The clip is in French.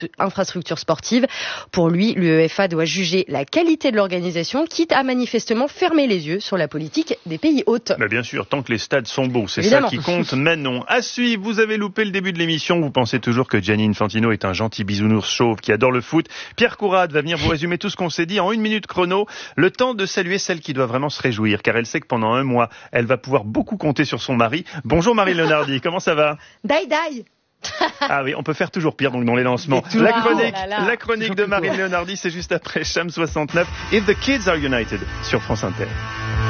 infrastructures sportives. Pour lui, l'UEFA doit juger la qualité de l'organisation, quitte à manifestement fermer les yeux sur la politique des pays hôtes. Mais bien sûr, tant que les stades sont beaux, c'est Évidemment. ça qui compte. Mais non. À suivre, vous avez loupé le début de l'émission. Vous pensez toujours que Gianni Infantino est un gentil bisounours chauve qui adore le foot. Pierre Courade va venir vous résumer tout ce qu'on s'est dit en 1 minute chrono. Le temps de saluer celle qui doit vraiment se réjouir, car elle sait que pendant 1 mois, elle va pouvoir beaucoup compter sur son mari. Bonjour Marie Leonardi, comment ça va? Die die. Ah oui, on peut faire toujours pire donc dans les lancements. La chronique de Marie Leonardi, c'est juste après Cham 69. If the Kids Are United sur France Inter.